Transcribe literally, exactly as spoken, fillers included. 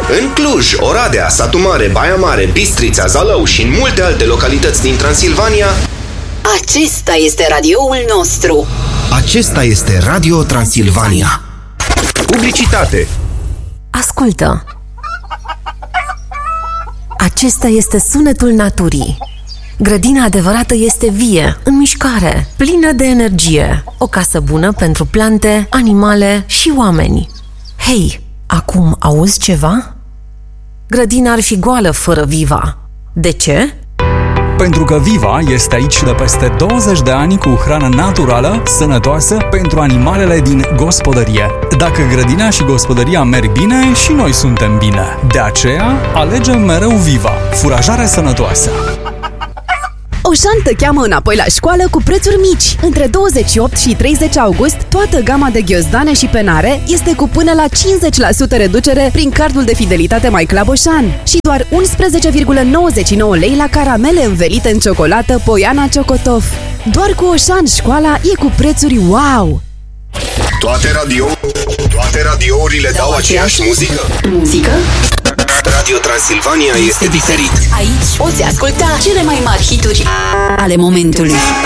În Cluj, Oradea, Satu Mare, Baia Mare, Bistrița, Zalău și în multe alte localități din Transilvania, acesta este radioul nostru. acesta este Radio Transilvania. Publicitate. Ascultă! Acesta este sunetul naturii. Grădina adevărată este vie, în mișcare, plină de energie. O casă bună pentru plante, animale și oameni. Hei, acum auzi ceva? Grădina ar fi goală fără Viva. De ce? Pentru că Viva este aici de peste douăzeci de ani cu hrană naturală, sănătoasă pentru animalele din gospodărie. Dacă grădina și gospodăria merg bine, și noi suntem bine. De aceea, alegem mereu Viva, furajare sănătoasă. Oșan te cheamă înapoi la școală cu prețuri mici. Între douăzeci și opt și treizeci august, toată gama de ghiozdane și penare este cu până la cincizeci la sută reducere prin cardul de fidelitate My Club Oșan. Și doar unsprezece virgulă nouăzeci și nouă lei la caramele învelite în ciocolată Poiana Chocotof. Doar cu Oșan școala e cu prețuri wow! Toate radio, toate radiourile dau aceeași muzică. Muzică? Radio Transilvania este diferit. Aici poți asculta cele mai mari hituri ale momentului.